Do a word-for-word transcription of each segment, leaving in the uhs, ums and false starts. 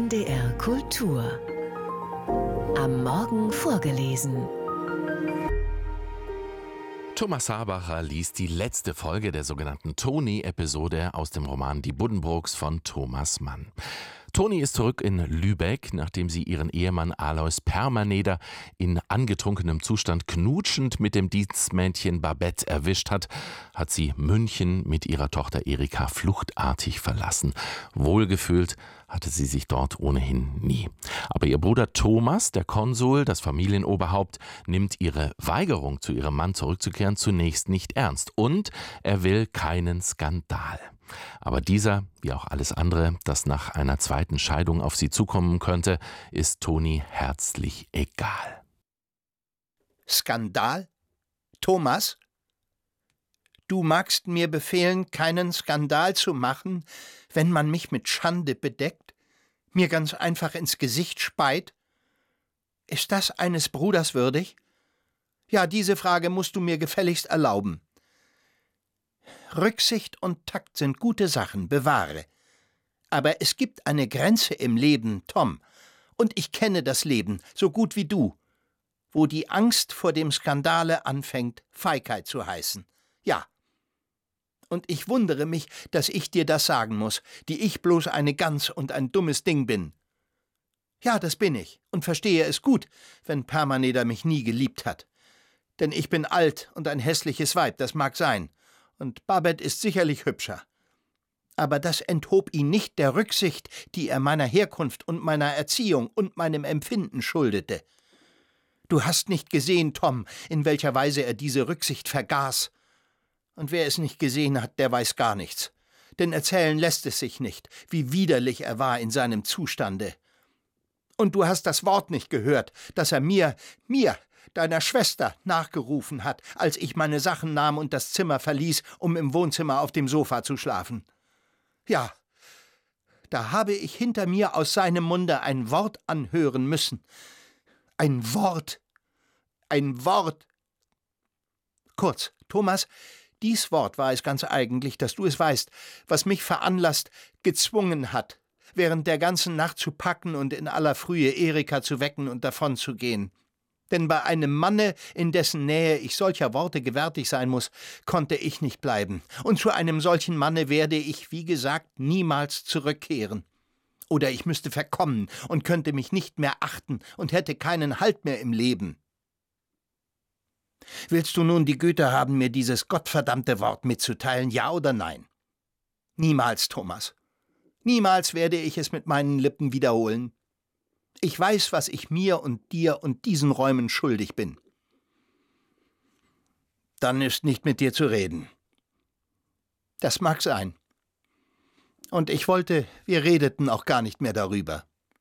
N D R Kultur. Am Morgen vorgelesen. Thomas Habacher liest die letzte Folge der sogenannten Toni-Episode aus dem Roman Die Buddenbrooks von Thomas Mann. Toni ist zurück in Lübeck, nachdem sie ihren Ehemann Alois Permaneder in angetrunkenem Zustand knutschend mit dem Dienstmädchen Babette erwischt hat, hat sie München mit ihrer Tochter Erika fluchtartig verlassen. Wohlgefühlt hatte sie sich dort ohnehin nie. Aber ihr Bruder Thomas, der Konsul, das Familienoberhaupt, nimmt ihre Weigerung, zu ihrem Mann zurückzukehren, zunächst nicht ernst. Und er will keinen Skandal. Aber dieser, wie auch alles andere, das nach einer zweiten Scheidung auf sie zukommen könnte, ist Toni herzlich egal. Skandal? Thomas? Du magst mir befehlen, keinen Skandal zu machen, wenn man mich mit Schande bedeckt, mir ganz einfach ins Gesicht speit? Ist das eines Bruders würdig? Ja, diese Frage musst du mir gefälligst erlauben. Rücksicht und Takt sind gute Sachen, bewahre. Aber es gibt eine Grenze im Leben, Tom, und ich kenne das Leben so gut wie du, wo die Angst vor dem Skandale anfängt, Feigheit zu heißen. Ja. Und ich wundere mich, dass ich dir das sagen muss, die ich bloß eine Gans und ein dummes Ding bin. Ja, das bin ich und verstehe es gut, wenn Permaneder mich nie geliebt hat. Denn ich bin alt und ein hässliches Weib, das mag sein. Und Babette ist sicherlich hübscher. Aber das enthob ihn nicht der Rücksicht, die er meiner Herkunft und meiner Erziehung und meinem Empfinden schuldete. Du hast nicht gesehen, Tom, in welcher Weise er diese Rücksicht vergaß. Und wer es nicht gesehen hat, der weiß gar nichts. Denn erzählen lässt es sich nicht, wie widerlich er war in seinem Zustande. Und du hast das Wort nicht gehört, das er mir, mir, deiner Schwester, nachgerufen hat, als ich meine Sachen nahm und das Zimmer verließ, um im Wohnzimmer auf dem Sofa zu schlafen. Ja, da habe ich hinter mir aus seinem Munde ein Wort anhören müssen. Ein Wort. Ein Wort. Kurz, Thomas, dies Wort war es ganz eigentlich, dass du es weißt, was mich veranlasst, gezwungen hat, während der ganzen Nacht zu packen und in aller Frühe Erika zu wecken und davonzugehen. Denn bei einem Manne, in dessen Nähe ich solcher Worte gewärtig sein muss, konnte ich nicht bleiben. Und zu einem solchen Manne werde ich, wie gesagt, niemals zurückkehren. Oder ich müsste verkommen und könnte mich nicht mehr achten und hätte keinen Halt mehr im Leben. Willst du nun die Güte haben, mir dieses gottverdammte Wort mitzuteilen, ja oder nein? Niemals, Thomas. Niemals werde ich es mit meinen Lippen wiederholen. Ich weiß, was ich mir und dir und diesen Räumen schuldig bin. Dann ist nicht mit dir zu reden. Das mag sein. Und ich wollte, wir redeten auch gar nicht mehr darüber.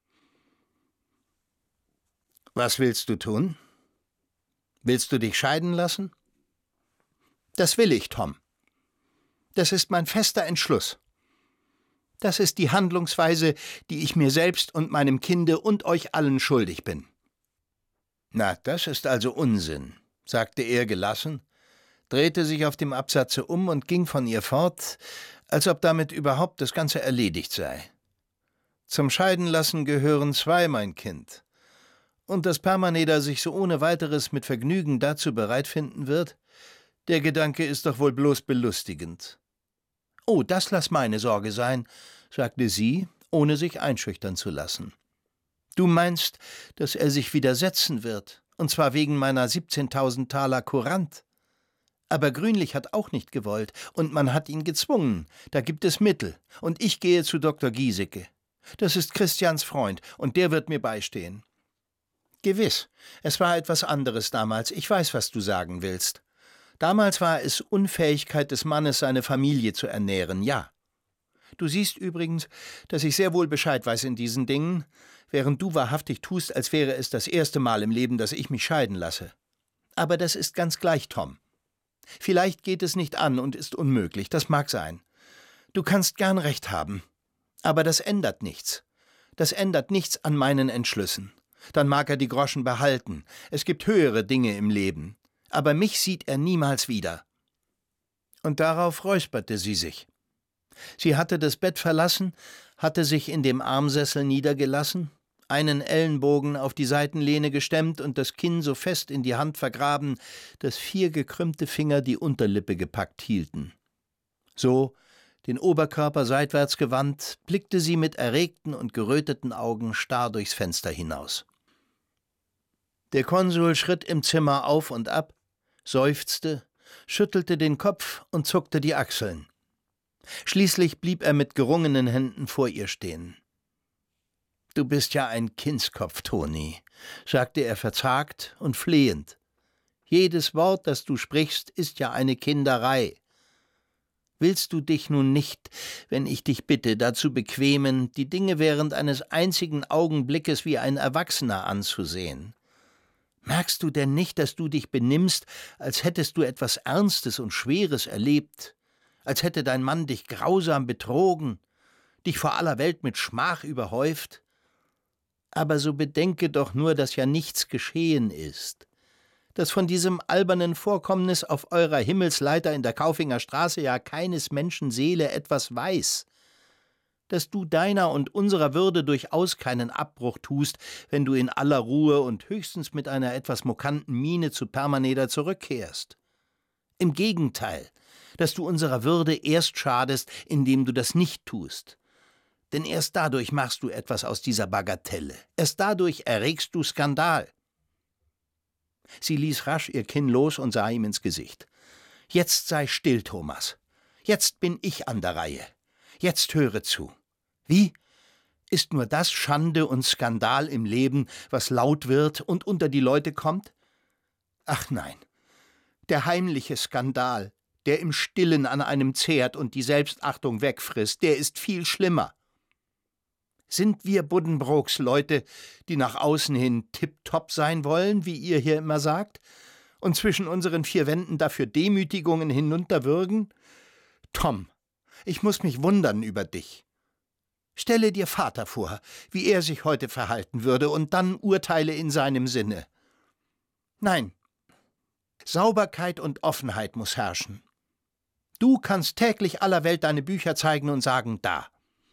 Was willst du tun? Willst du dich scheiden lassen? Das will ich, Tom. Das ist mein fester Entschluss. Das ist die Handlungsweise, die ich mir selbst und meinem Kinde und euch allen schuldig bin. Na, das ist also Unsinn, sagte er gelassen, drehte sich auf dem Absatze um und ging von ihr fort, als ob damit überhaupt das Ganze erledigt sei. Zum Scheidenlassen gehören zwei, mein Kind. Und dass Permaneder sich so ohne weiteres mit Vergnügen dazu bereit finden wird, der Gedanke ist doch wohl bloß belustigend. »Oh, das lass meine Sorge sein«, sagte sie, ohne sich einschüchtern zu lassen. »Du meinst, dass er sich widersetzen wird, und zwar wegen meiner siebzehntausend Taler Courant. Aber Grünlich hat auch nicht gewollt, und man hat ihn gezwungen. Da gibt es Mittel, und ich gehe zu Doktor Giesecke. Das ist Christians Freund, und der wird mir beistehen.« »Gewiss, es war etwas anderes damals, ich weiß, was du sagen willst. Damals war es Unfähigkeit des Mannes, seine Familie zu ernähren, ja. Du siehst übrigens, dass ich sehr wohl Bescheid weiß in diesen Dingen, während du wahrhaftig tust, als wäre es das erste Mal im Leben, dass ich mich scheiden lasse. Aber das ist ganz gleich, Tom. Vielleicht geht es nicht an und ist unmöglich, das mag sein. Du kannst gern recht haben. Aber das ändert nichts. Das ändert nichts an meinen Entschlüssen. Dann mag er die Groschen behalten. Es gibt höhere Dinge im Leben. Aber mich sieht er niemals wieder.« Und darauf räusperte sie sich. Sie hatte das Bett verlassen, hatte sich in dem Armsessel niedergelassen, einen Ellenbogen auf die Seitenlehne gestemmt und das Kinn so fest in die Hand vergraben, dass vier gekrümmte Finger die Unterlippe gepackt hielten. So, den Oberkörper seitwärts gewandt, blickte sie mit erregten und geröteten Augen starr durchs Fenster hinaus. Der Konsul schritt im Zimmer auf und ab, seufzte, schüttelte den Kopf und zuckte die Achseln. Schließlich blieb er mit gerungenen Händen vor ihr stehen. »Du bist ja ein Kindskopf, Toni«, sagte er verzagt und flehend. »Jedes Wort, das du sprichst, ist ja eine Kinderei. Willst du dich nun nicht, wenn ich dich bitte, dazu bequemen, die Dinge während eines einzigen Augenblickes wie ein Erwachsener anzusehen? Merkst du denn nicht, dass du dich benimmst, als hättest du etwas Ernstes und Schweres erlebt, als hätte dein Mann dich grausam betrogen, dich vor aller Welt mit Schmach überhäuft? Aber so bedenke doch nur, dass ja nichts geschehen ist, dass von diesem albernen Vorkommnis auf eurer Himmelsleiter in der Kaufinger Straße ja keines Menschen Seele etwas weiß, dass du deiner und unserer Würde durchaus keinen Abbruch tust, wenn du in aller Ruhe und höchstens mit einer etwas mokanten Miene zu Permaneder zurückkehrst. Im Gegenteil, dass du unserer Würde erst schadest, indem du das nicht tust. Denn erst dadurch machst du etwas aus dieser Bagatelle. Erst dadurch erregst du Skandal.« Sie ließ rasch ihr Kinn los und sah ihm ins Gesicht. »Jetzt sei still, Thomas. Jetzt bin ich an der Reihe. Jetzt höre zu. Wie? Ist nur das Schande und Skandal im Leben, was laut wird und unter die Leute kommt? Ach nein, der heimliche Skandal, der im Stillen an einem zehrt und die Selbstachtung wegfrisst, der ist viel schlimmer. Sind wir Buddenbrooks Leute, die nach außen hin tipptopp sein wollen, wie ihr hier immer sagt, und zwischen unseren vier Wänden dafür Demütigungen hinunterwürgen? Tom, ich muss mich wundern über dich. Stelle dir Vater vor, wie er sich heute verhalten würde, und dann urteile in seinem Sinne. Nein, Sauberkeit und Offenheit muss herrschen. Du kannst täglich aller Welt deine Bücher zeigen und sagen, da.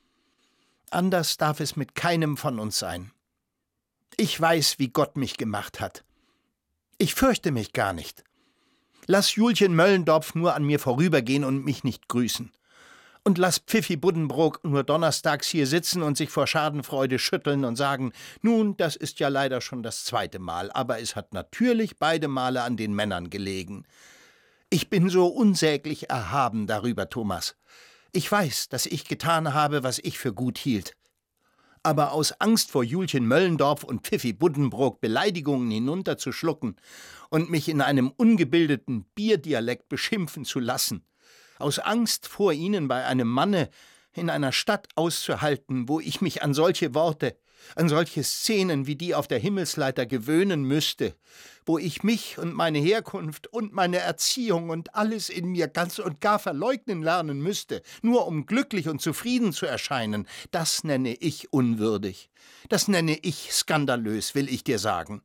Anders darf es mit keinem von uns sein. Ich weiß, wie Gott mich gemacht hat. Ich fürchte mich gar nicht. Lass Julchen Möllendorf nur an mir vorübergehen und mich nicht grüßen. Und lass Pfiffi Buddenbrook nur donnerstags hier sitzen und sich vor Schadenfreude schütteln und sagen, nun, das ist ja leider schon das zweite Mal, aber es hat natürlich beide Male an den Männern gelegen. Ich bin so unsäglich erhaben darüber, Thomas. Ich weiß, dass ich getan habe, was ich für gut hielt. Aber aus Angst vor Julchen Möllendorf und Pfiffi Buddenbrook Beleidigungen hinunterzuschlucken und mich in einem ungebildeten Bierdialekt beschimpfen zu lassen, aus Angst vor ihnen bei einem Manne in einer Stadt auszuhalten, wo ich mich an solche Worte, an solche Szenen wie die auf der Himmelsleiter gewöhnen müsste, wo ich mich und meine Herkunft und meine Erziehung und alles in mir ganz und gar verleugnen lernen müsste, nur um glücklich und zufrieden zu erscheinen, das nenne ich unwürdig. Das nenne ich skandalös, will ich dir sagen.«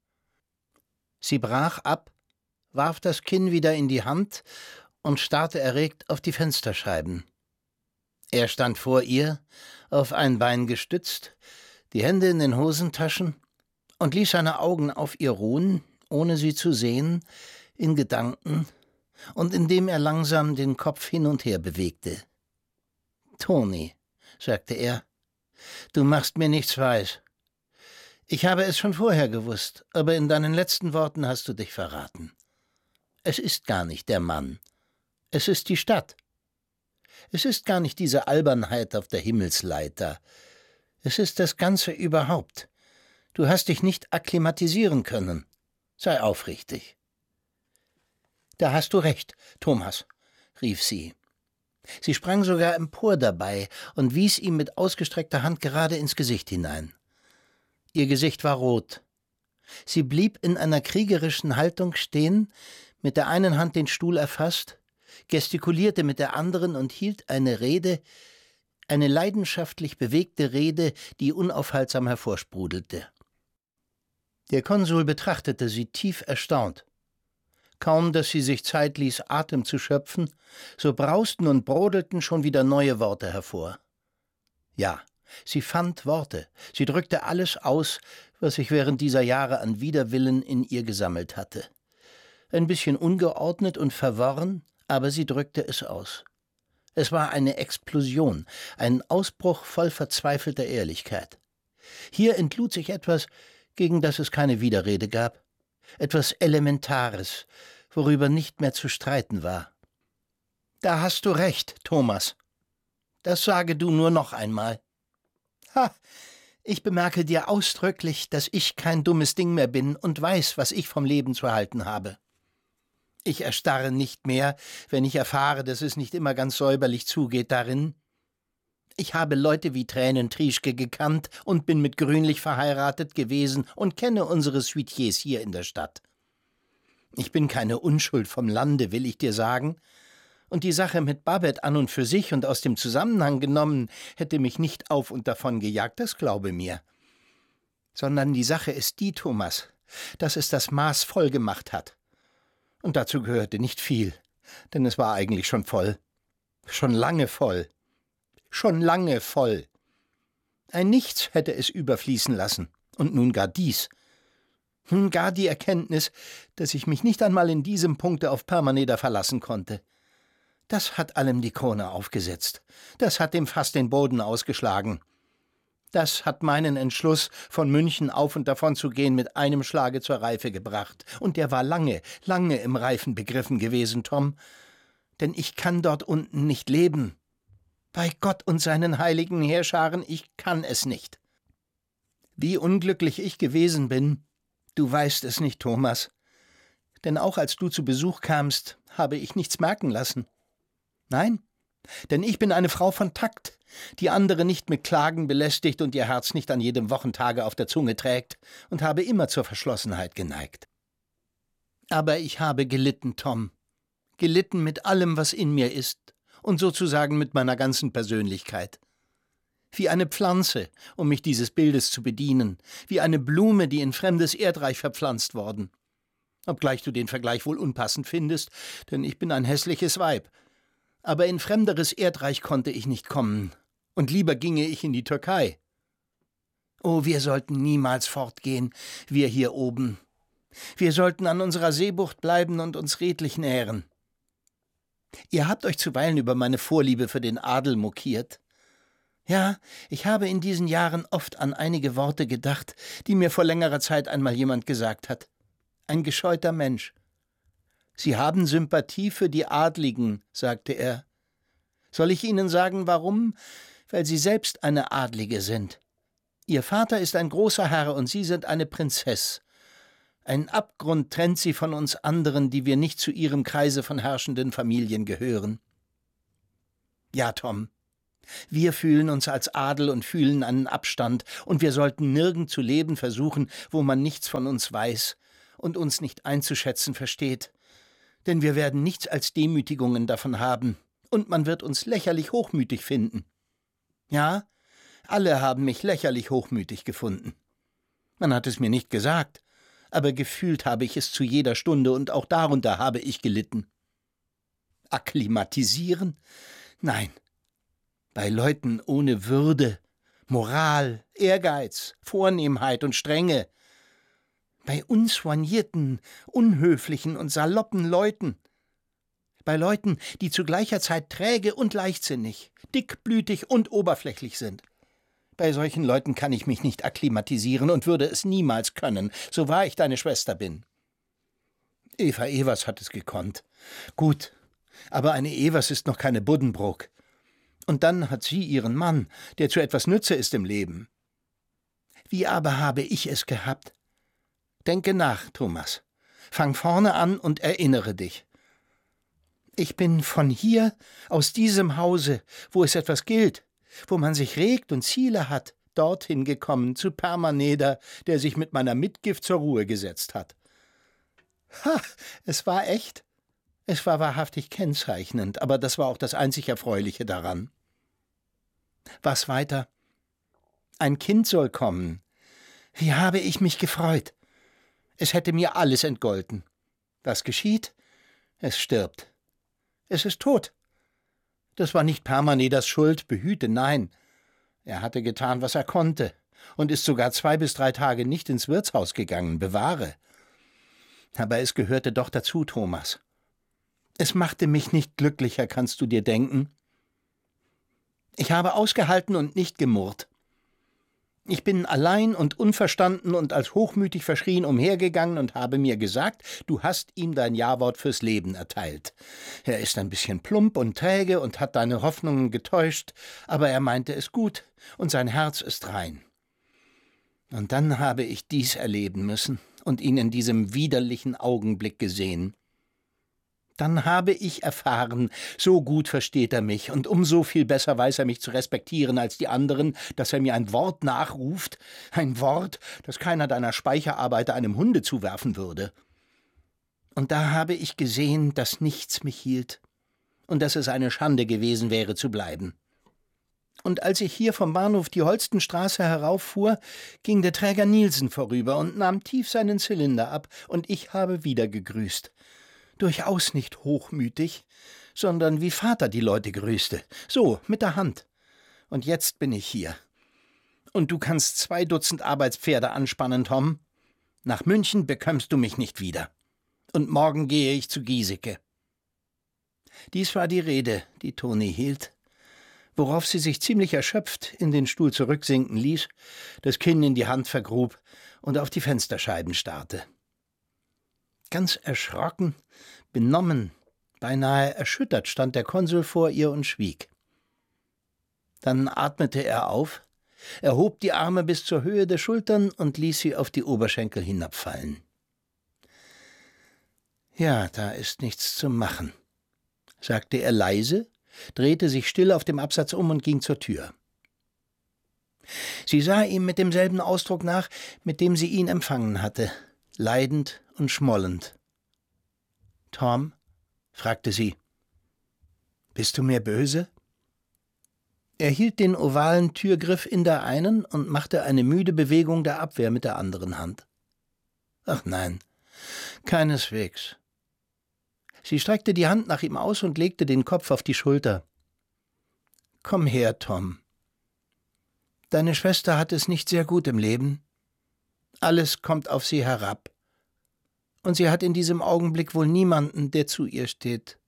Sie brach ab, warf das Kinn wieder in die Hand und starrte erregt auf die Fensterscheiben. Er stand vor ihr, auf ein Bein gestützt, die Hände in den Hosentaschen, und ließ seine Augen auf ihr ruhen, ohne sie zu sehen, in Gedanken und indem er langsam den Kopf hin und her bewegte. »Toni«, sagte er, »du machst mir nichts weiß. Ich habe es schon vorher gewusst, aber in deinen letzten Worten hast du dich verraten. Es ist gar nicht der Mann, es ist die Stadt. Es ist gar nicht diese Albernheit auf der Himmelsleiter. Es ist das Ganze überhaupt. Du hast dich nicht akklimatisieren können. Sei aufrichtig.« »Da hast du recht, Thomas«, rief sie. Sie sprang sogar empor dabei und wies ihm mit ausgestreckter Hand gerade ins Gesicht hinein. Ihr Gesicht war rot. Sie blieb in einer kriegerischen Haltung stehen, mit der einen Hand den Stuhl erfasst, gestikulierte mit der anderen und hielt eine Rede, eine leidenschaftlich bewegte Rede, die unaufhaltsam hervorsprudelte. Der Konsul betrachtete sie tief erstaunt. Kaum, dass sie sich Zeit ließ, Atem zu schöpfen, so brausten und brodelten schon wieder neue Worte hervor. Ja, sie fand Worte. Sie drückte alles aus, was sich während dieser Jahre an Widerwillen in ihr gesammelt hatte. Ein bisschen ungeordnet und verworren, aber sie drückte es aus. Es war eine Explosion, ein Ausbruch voll verzweifelter Ehrlichkeit. Hier entlud sich etwas, gegen das es keine Widerrede gab. Etwas Elementares, worüber nicht mehr zu streiten war. »Da hast du recht, Thomas. Das sage du nur noch einmal.« »Ha, ich bemerke dir ausdrücklich, dass ich kein dummes Ding mehr bin und weiß, was ich vom Leben zu halten habe. Ich erstarre nicht mehr, wenn ich erfahre, dass es nicht immer ganz säuberlich zugeht darin. Ich habe Leute wie Tränentrieschke gekannt und bin mit Grünlich verheiratet gewesen und kenne unsere Suitiers hier in der Stadt. Ich bin keine Unschuld vom Lande, will ich dir sagen. Und die Sache mit Babette an und für sich und aus dem Zusammenhang genommen hätte mich nicht auf und davon gejagt, das glaube mir. Sondern die Sache ist die, Thomas, dass es das Maß voll gemacht hat. Und dazu gehörte nicht viel, denn es war eigentlich schon voll. Schon lange voll. Schon lange voll. Ein Nichts hätte es überfließen lassen. Und nun gar dies. Nun gar die Erkenntnis, dass ich mich nicht einmal in diesem Punkte auf Permaneder verlassen konnte. Das hat allem die Krone aufgesetzt. Das hat dem Fass den Boden ausgeschlagen. Das hat meinen Entschluss, von München auf und davon zu gehen, mit einem Schlage zur Reife gebracht. Und der war lange, lange im Reifen begriffen gewesen, Tom. Denn ich kann dort unten nicht leben. Bei Gott und seinen heiligen Heerscharen, ich kann es nicht. Wie unglücklich ich gewesen bin, du weißt es nicht, Thomas. Denn auch als du zu Besuch kamst, habe ich nichts merken lassen. Nein, denn ich bin eine Frau von Takt, die andere nicht mit Klagen belästigt und ihr Herz nicht an jedem Wochentage auf der Zunge trägt und habe immer zur Verschlossenheit geneigt. Aber ich habe gelitten, Tom, gelitten mit allem, was in mir ist und sozusagen mit meiner ganzen Persönlichkeit. Wie eine Pflanze, um mich dieses Bildes zu bedienen, wie eine Blume, die in fremdes Erdreich verpflanzt worden. Obgleich du den Vergleich wohl unpassend findest, denn ich bin ein hässliches Weib. Aber in fremderes Erdreich konnte ich nicht kommen, und lieber ginge ich in die Türkei. Oh, wir sollten niemals fortgehen, wir hier oben. Wir sollten an unserer Seebucht bleiben und uns redlich nähren. Ihr habt euch zuweilen über meine Vorliebe für den Adel mokiert. Ja, ich habe in diesen Jahren oft an einige Worte gedacht, die mir vor längerer Zeit einmal jemand gesagt hat. Ein gescheuter Mensch. »Sie haben Sympathie für die Adligen«, sagte er. »Soll ich Ihnen sagen, warum? Weil Sie selbst eine Adlige sind. Ihr Vater ist ein großer Herr und Sie sind eine Prinzess. Ein Abgrund trennt Sie von uns anderen, die wir nicht zu Ihrem Kreise von herrschenden Familien gehören.« Ja, Tom, wir fühlen uns als Adel und fühlen einen Abstand, und wir sollten nirgend zu leben versuchen, wo man nichts von uns weiß und uns nicht einzuschätzen versteht. Denn wir werden nichts als Demütigungen davon haben, und man wird uns lächerlich hochmütig finden. Ja, alle haben mich lächerlich hochmütig gefunden. Man hat es mir nicht gesagt, aber gefühlt habe ich es zu jeder Stunde, und auch darunter habe ich gelitten. Akklimatisieren? Nein. Bei Leuten ohne Würde, Moral, Ehrgeiz, Vornehmheit und Strenge, bei unsoignierten, unhöflichen und saloppen Leuten, bei Leuten, die zu gleicher Zeit träge und leichtsinnig, dickblütig und oberflächlich sind. Bei solchen Leuten kann ich mich nicht akklimatisieren und würde es niemals können, so wahr ich deine Schwester bin. Eva Evers hat es gekonnt. Gut, aber eine Evers ist noch keine Buddenbrook. Und dann hat sie ihren Mann, der zu etwas Nütze ist im Leben. Wie aber habe ich es gehabt? Denke nach, Thomas. Fang vorne an und erinnere dich. Ich bin von hier, aus diesem Hause, wo es etwas gilt, wo man sich regt und Ziele hat, dorthin gekommen, zu Permaneder, der sich mit meiner Mitgift zur Ruhe gesetzt hat. Ha, es war echt. Es war wahrhaftig kennzeichnend, aber das war auch das einzig Erfreuliche daran. Was weiter? Ein Kind soll kommen. Wie habe ich mich gefreut. Es hätte mir alles entgolten. Was geschieht? Es stirbt. Es ist tot. Das war nicht Permaneders Schuld, behüte, nein. Er hatte getan, was er konnte, und ist sogar zwei bis drei Tage nicht ins Wirtshaus gegangen, bewahre. Aber es gehörte doch dazu, Thomas. Es machte mich nicht glücklicher, kannst du dir denken. Ich habe ausgehalten und nicht gemurrt. Ich bin allein und unverstanden und als hochmütig verschrien umhergegangen und habe mir gesagt, du hast ihm dein Ja-Wort fürs Leben erteilt. Er ist ein bisschen plump und träge und hat deine Hoffnungen getäuscht, aber er meinte es gut und sein Herz ist rein. Und dann habe ich dies erleben müssen und ihn in diesem widerlichen Augenblick gesehen. Dann habe ich erfahren, so gut versteht er mich und umso viel besser weiß er mich zu respektieren als die anderen, dass er mir ein Wort nachruft, ein Wort, das keiner deiner Speicherarbeiter einem Hunde zuwerfen würde. Und da habe ich gesehen, dass nichts mich hielt und dass es eine Schande gewesen wäre zu bleiben. Und als ich hier vom Bahnhof die Holstenstraße herauffuhr, ging der Träger Nielsen vorüber und nahm tief seinen Zylinder ab, und ich habe wieder gegrüßt. Durchaus nicht hochmütig, sondern wie Vater die Leute grüßte, so, mit der Hand. Und jetzt bin ich hier. Und du kannst zwei Dutzend Arbeitspferde anspannen, Tom. Nach München bekömmst du mich nicht wieder. Und morgen gehe ich zu Giesecke. Dies war die Rede, die Toni hielt, worauf sie sich ziemlich erschöpft in den Stuhl zurücksinken ließ, das Kinn in die Hand vergrub und auf die Fensterscheiben starrte. Ganz erschrocken, benommen, beinahe erschüttert stand der Konsul vor ihr und schwieg. Dann atmete er auf, erhob die Arme bis zur Höhe der Schultern und ließ sie auf die Oberschenkel hinabfallen. »Ja, da ist nichts zu machen«, sagte er leise, drehte sich still auf dem Absatz um und ging zur Tür. Sie sah ihm mit demselben Ausdruck nach, mit dem sie ihn empfangen hatte, leidend und schmollend. »Tom«, fragte sie, »bist du mir böse?« Er hielt den ovalen Türgriff in der einen und machte eine müde Bewegung der Abwehr mit der anderen Hand. »Ach nein, keineswegs.« Sie streckte die Hand nach ihm aus und legte den Kopf auf die Schulter. »Komm her, Tom. Deine Schwester hat es nicht sehr gut im Leben. Alles kommt auf sie herab. Und sie hat in diesem Augenblick wohl niemanden, der zu ihr steht.«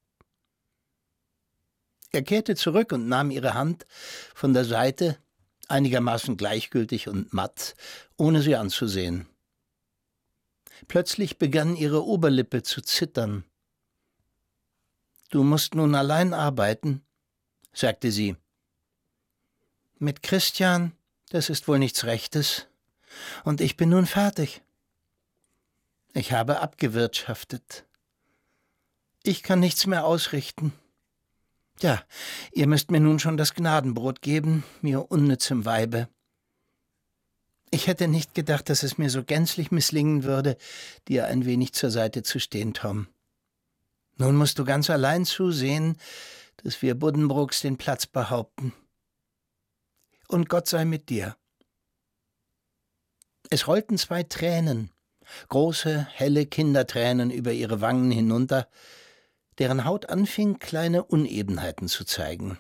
Er kehrte zurück und nahm ihre Hand von der Seite, einigermaßen gleichgültig und matt, ohne sie anzusehen. Plötzlich begann ihre Oberlippe zu zittern. »Du musst nun allein arbeiten«, sagte sie. »Mit Christian, das ist wohl nichts Rechtes. Und ich bin nun fertig. Ich habe abgewirtschaftet. Ich kann nichts mehr ausrichten. Ja, ihr müsst mir nun schon das Gnadenbrot geben, mir unnützem Weibe. Ich hätte nicht gedacht, dass es mir so gänzlich misslingen würde, dir ein wenig zur Seite zu stehen, Tom. Nun musst du ganz allein zusehen, dass wir Buddenbrooks den Platz behaupten. Und Gott sei mit dir.« Es rollten zwei Tränen, große, helle Kindertränen über ihre Wangen hinunter, deren Haut anfing, kleine Unebenheiten zu zeigen.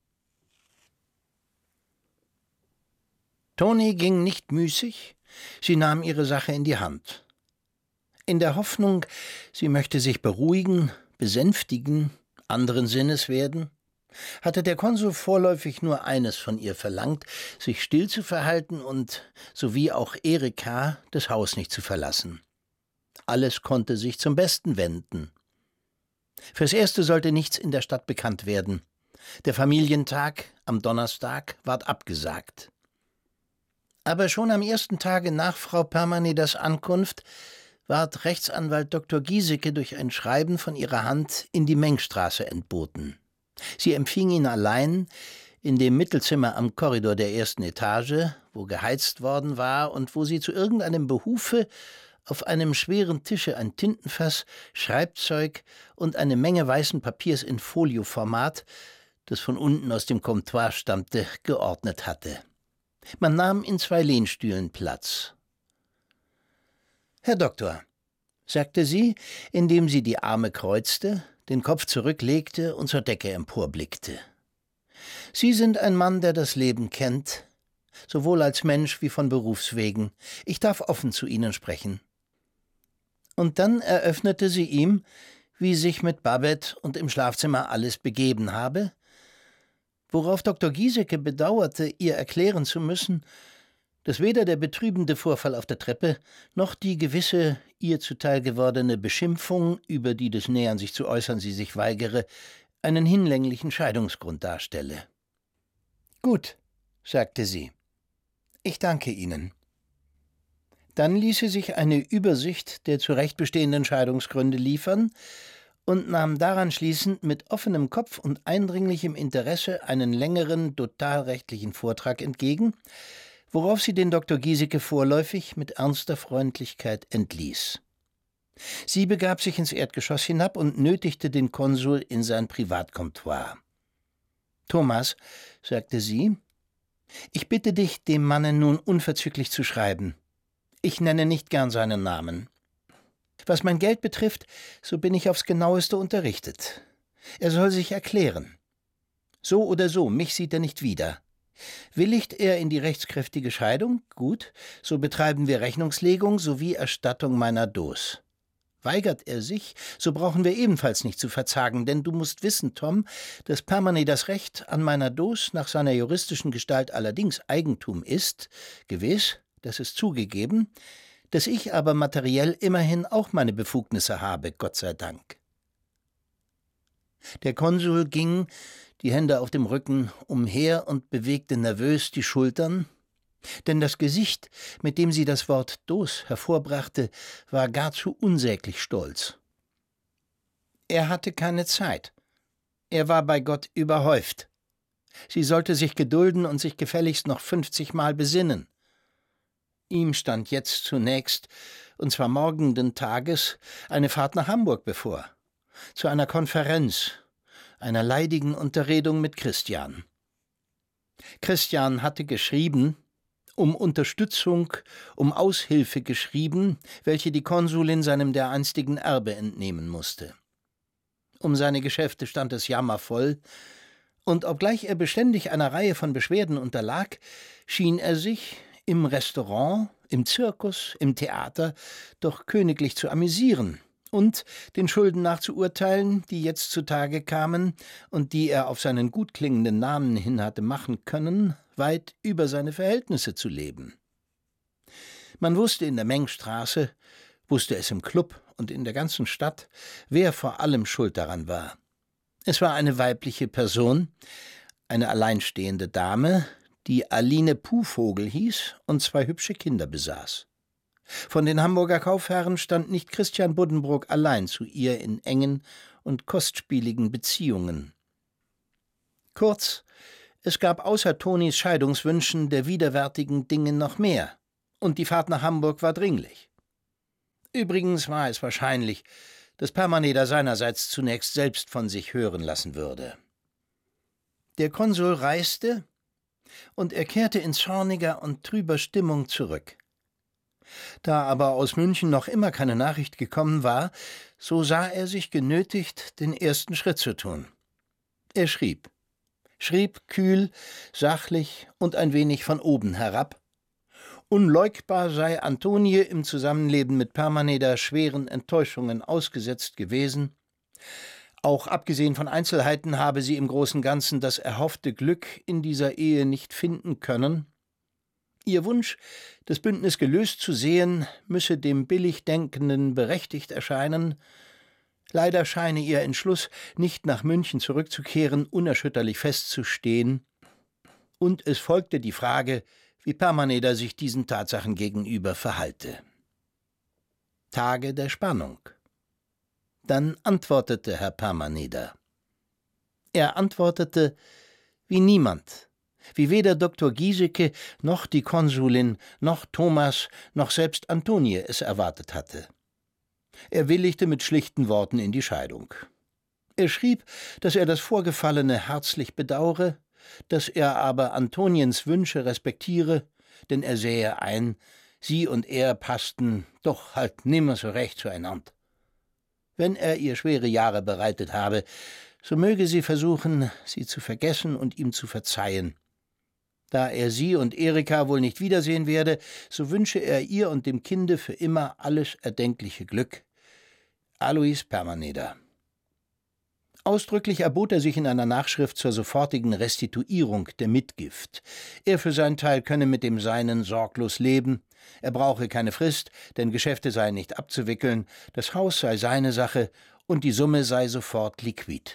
Toni ging nicht müßig, sie nahm ihre Sache in die Hand. In der Hoffnung, sie möchte sich beruhigen, besänftigen, anderen Sinnes werden, hatte der Konsul vorläufig nur eines von ihr verlangt, sich still zu verhalten und, sowie auch Erika, das Haus nicht zu verlassen. Alles konnte sich zum Besten wenden. Fürs Erste sollte nichts in der Stadt bekannt werden. Der Familientag am Donnerstag ward abgesagt. Aber schon am ersten Tage nach Frau Permanedas Ankunft ward Rechtsanwalt Doktor Giesecke durch ein Schreiben von ihrer Hand in die Mengstraße entboten. Sie empfing ihn allein in dem Mittelzimmer am Korridor der ersten Etage, wo geheizt worden war und wo sie zu irgendeinem Behufe auf einem schweren Tische ein Tintenfass, Schreibzeug und eine Menge weißen Papiers in Folioformat, das von unten aus dem Comptoir stammte, geordnet hatte. Man nahm in zwei Lehnstühlen Platz. »Herr Doktor«, sagte sie, indem sie die Arme kreuzte, den Kopf zurücklegte und zur Decke emporblickte. »Sie sind ein Mann, der das Leben kennt, sowohl als Mensch wie von Berufswegen. Ich darf offen zu Ihnen sprechen.« Und dann eröffnete sie ihm, wie sich mit Babette und im Schlafzimmer alles begeben habe, worauf Doktor Giesecke bedauerte, ihr erklären zu müssen, dass weder der betrübende Vorfall auf der Treppe noch die gewisse ihr zuteil gewordene Beschimpfung, über die des Nähern sich zu äußern sie sich weigere, einen hinlänglichen Scheidungsgrund darstelle. »Gut«, sagte sie, »ich danke Ihnen.« Dann ließ sie sich eine Übersicht der zu Recht bestehenden Scheidungsgründe liefern und nahm daran schließend mit offenem Kopf und eindringlichem Interesse einen längeren totalrechtlichen Vortrag entgegen, worauf sie den Doktor Giesecke vorläufig mit ernster Freundlichkeit entließ. Sie begab sich ins Erdgeschoss hinab und nötigte den Konsul in sein Privatkomptoir. »Thomas«, sagte sie, »ich bitte dich, dem Manne nun unverzüglich zu schreiben. Ich nenne nicht gern seinen Namen. Was mein Geld betrifft, so bin ich aufs Genaueste unterrichtet. Er soll sich erklären. So oder so, mich sieht er nicht wieder. Willigt er in die rechtskräftige Scheidung? Gut, so betreiben wir Rechnungslegung sowie Erstattung meiner Dos. Weigert er sich, so brauchen wir ebenfalls nicht zu verzagen, denn du musst wissen, Tom, dass Permanent das Recht an meiner Dos nach seiner juristischen Gestalt allerdings Eigentum ist, gewiss, das ist zugegeben, dass ich aber materiell immerhin auch meine Befugnisse habe, Gott sei Dank.« Der Konsul ging, die Hände auf dem Rücken, umher und bewegte nervös die Schultern, denn das Gesicht, mit dem sie das Wort Dos hervorbrachte, war gar zu unsäglich stolz. Er hatte keine Zeit. Er war bei Gott überhäuft. Sie sollte sich gedulden und sich gefälligst noch fünfzigmal besinnen. Ihm stand jetzt zunächst, und zwar morgenden Tages, eine Fahrt nach Hamburg bevor, zu einer Konferenz, einer leidigen Unterredung mit Christian. Christian hatte geschrieben, um Unterstützung, um Aushilfe geschrieben, welche die Konsulin seinem dereinstigen Erbe entnehmen musste. Um seine Geschäfte stand es jammervoll, und obgleich er beständig einer Reihe von Beschwerden unterlag, schien er sich im Restaurant, im Zirkus, im Theater doch königlich zu amüsieren und, den Schulden nach zu urteilen, die jetzt zutage kamen und die er auf seinen gut klingenden Namen hin hatte machen können, weit über seine Verhältnisse zu leben. Man wusste in der Mengstraße, wusste es im Club und in der ganzen Stadt, wer vor allem schuld daran war. Es war eine weibliche Person, eine alleinstehende Dame, die Aline Puhvogel hieß und zwei hübsche Kinder besaß. Von den Hamburger Kaufherren stand nicht Christian Buddenbrook allein zu ihr in engen und kostspieligen Beziehungen. Kurz, es gab außer Tonis Scheidungswünschen der widerwärtigen Dinge noch mehr, und die Fahrt nach Hamburg war dringlich. Übrigens war es wahrscheinlich, dass Permaneder seinerseits zunächst selbst von sich hören lassen würde. Der Konsul reiste, und er kehrte in zorniger und trüber Stimmung zurück. Da aber aus München noch immer keine Nachricht gekommen war, so sah er sich genötigt, den ersten Schritt zu tun. Er schrieb. Schrieb kühl, sachlich und ein wenig von oben herab. Unleugbar sei Antonie im Zusammenleben mit Permaneder schweren Enttäuschungen ausgesetzt gewesen. Auch abgesehen von Einzelheiten habe sie im Großen und Ganzen das erhoffte Glück in dieser Ehe nicht finden können. Ihr Wunsch, das Bündnis gelöst zu sehen, müsse dem Billigdenkenden berechtigt erscheinen. Leider scheine ihr Entschluss, nicht nach München zurückzukehren, unerschütterlich festzustehen. Und es folgte die Frage, wie Permaneder sich diesen Tatsachen gegenüber verhalte. Tage der Spannung. Dann antwortete Herr Permaneder. Er antwortete wie niemand, wie weder Doktor Giesecke noch die Konsulin noch Thomas noch selbst Antonie es erwartet hatte. Er willigte mit schlichten Worten in die Scheidung. Er schrieb, dass er das Vorgefallene herzlich bedauere, dass er aber Antoniens Wünsche respektiere, denn er sähe ein, sie und er passten doch halt nimmer so recht zueinander. Wenn er ihr schwere Jahre bereitet habe, so möge sie versuchen, sie zu vergessen und ihm zu verzeihen. Da er sie und Erika wohl nicht wiedersehen werde, so wünsche er ihr und dem Kinde für immer alles erdenkliche Glück. Alois Permaneder. Ausdrücklich erbot er sich in einer Nachschrift zur sofortigen Restituierung der Mitgift. Er für seinen Teil könne mit dem Seinen sorglos leben. Er brauche keine Frist, denn Geschäfte seien nicht abzuwickeln, das Haus sei seine Sache und die Summe sei sofort liquid.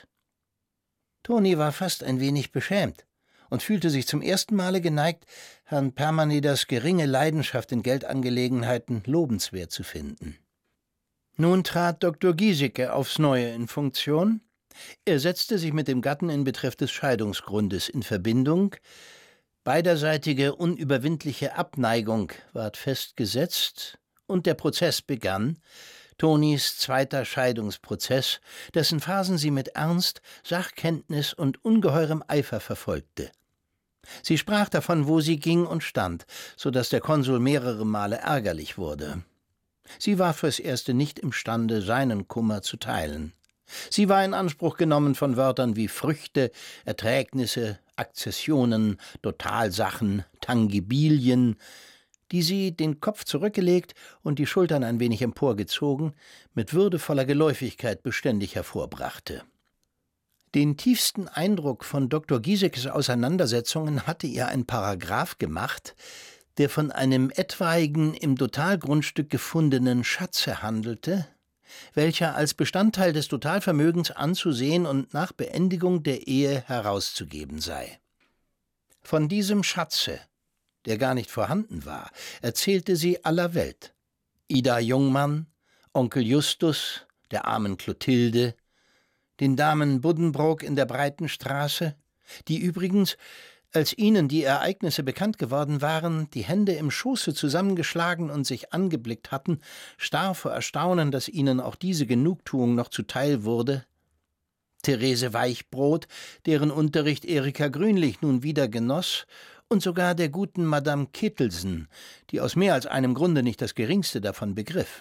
Toni war fast ein wenig beschämt und fühlte sich zum ersten Male geneigt, Herrn Permaneders geringe Leidenschaft in Geldangelegenheiten lobenswert zu finden. Nun trat Doktor Giesecke aufs Neue in Funktion. Er setzte sich mit dem Gatten in Betreff des Scheidungsgrundes in Verbindung. Beiderseitige unüberwindliche Abneigung ward festgesetzt und der Prozess begann, Tonis zweiter Scheidungsprozess, dessen Phasen sie mit Ernst, Sachkenntnis und ungeheurem Eifer verfolgte. Sie sprach davon, wo sie ging und stand, so dass der Konsul mehrere Male ärgerlich wurde. Sie war fürs Erste nicht imstande, seinen Kummer zu teilen. Sie war in Anspruch genommen von Wörtern wie Früchte, Erträgnisse, Akzessionen, Totalsachen, Tangibilien, die sie, den Kopf zurückgelegt und die Schultern ein wenig emporgezogen, mit würdevoller Geläufigkeit beständig hervorbrachte. Den tiefsten Eindruck von Doktor Gieseckes Auseinandersetzungen hatte ihr ein Paragraph gemacht, der von einem etwaigen im Totalgrundstück gefundenen Schatze handelte, welcher als Bestandteil des Totalvermögens anzusehen und nach Beendigung der Ehe herauszugeben sei. Von diesem Schatze, der gar nicht vorhanden war, erzählte sie aller Welt. Ida Jungmann, Onkel Justus, der armen Clotilde, den Damen Buddenbrook in der Breiten Straße, die übrigens, als ihnen die Ereignisse bekannt geworden waren, die Hände im Schoße zusammengeschlagen und sich angeblickt hatten, starr vor Erstaunen, dass ihnen auch diese Genugtuung noch zuteil wurde, Therese Weichbrot, deren Unterricht Erika Grünlich nun wieder genoss, und sogar der guten Madame Kittelsen, die aus mehr als einem Grunde nicht das geringste davon begriff.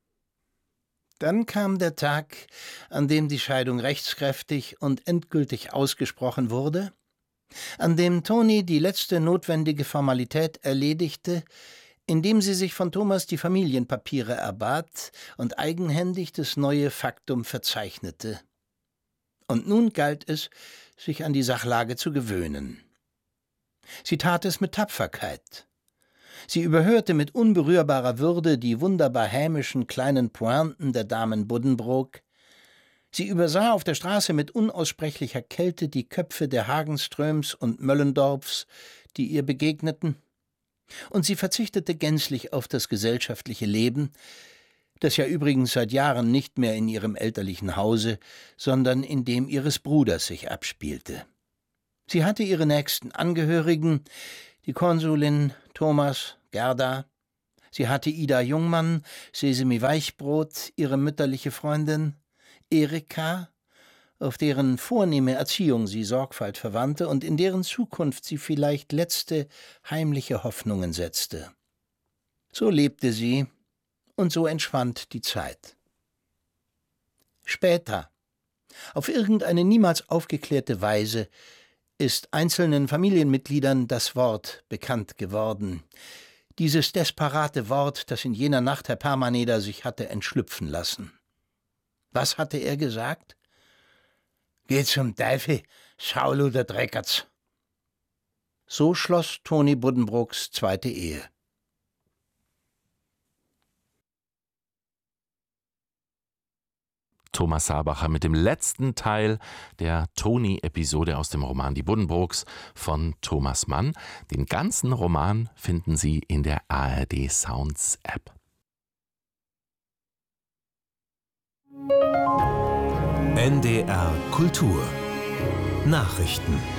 Dann kam der Tag, an dem die Scheidung rechtskräftig und endgültig ausgesprochen wurde, an dem Toni die letzte notwendige Formalität erledigte, indem sie sich von Thomas die Familienpapiere erbat und eigenhändig das neue Faktum verzeichnete. Und nun galt es, sich an die Sachlage zu gewöhnen. Sie tat es mit Tapferkeit. Sie überhörte mit unberührbarer Würde die wunderbar hämischen kleinen Pointen der Damen Buddenbrook. Sie übersah auf der Straße mit unaussprechlicher Kälte die Köpfe der Hagenströms und Möllendorfs, die ihr begegneten. Und sie verzichtete gänzlich auf das gesellschaftliche Leben, das ja übrigens seit Jahren nicht mehr in ihrem elterlichen Hause, sondern in dem ihres Bruders sich abspielte. Sie hatte ihre nächsten Angehörigen, die Konsulin, Thomas, Gerda. Sie hatte Ida Jungmann, Sesemi Weichbrot, ihre mütterliche Freundin, Erika, auf deren vornehme Erziehung sie Sorgfalt verwandte und in deren Zukunft sie vielleicht letzte, heimliche Hoffnungen setzte. So lebte sie, und so entschwand die Zeit. Später, auf irgendeine niemals aufgeklärte Weise, ist einzelnen Familienmitgliedern das Wort bekannt geworden. Dieses desperate Wort, das in jener Nacht Herr Permaneder sich hatte entschlüpfen lassen. Was hatte er gesagt? »Geh zum Teufel, Schauluder Dreckertz!« So schloss Toni Buddenbrooks zweite Ehe. Thomas Sabacher mit dem letzten Teil der Toni-Episode aus dem Roman Die Buddenbrooks von Thomas Mann. Den ganzen Roman finden Sie in der A R D Sounds App. N D R Kultur Nachrichten